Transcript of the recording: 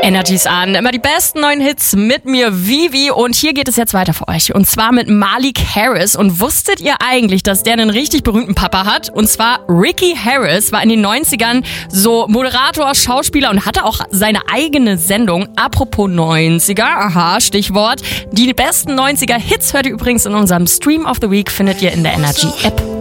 Energies an. Immer die besten neuen Hits mit mir, Vivi. Und hier geht es jetzt weiter für euch. Und zwar mit Malik Harris. Und wusstet ihr eigentlich, dass der einen richtig berühmten Papa hat? Und zwar Ricky Harris war in den 90ern so Moderator, Schauspieler und hatte auch seine eigene Sendung. Apropos 90er, aha, Stichwort. Die besten 90er Hits hört ihr übrigens in unserem Stream of the Week, findet ihr in der Energy App.